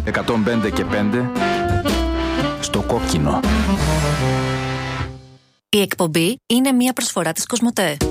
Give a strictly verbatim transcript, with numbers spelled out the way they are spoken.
εκατόν πέντε και πέντε στο κόκκινο. Η εκπομπή είναι μια προσφορά της Κοσμοτέ.